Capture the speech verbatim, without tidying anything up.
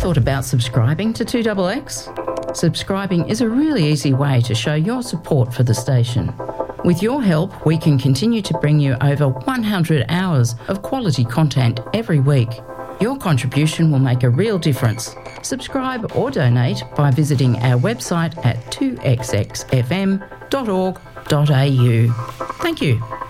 thought about subscribing to two X X? Subscribing is a really easy way to show your support for the station. With your help, we can continue to bring you over one hundred hours of quality content every week. Your contribution will make a real difference. Subscribe or donate by visiting our website at two x x f m dot org dot a u. Thank you.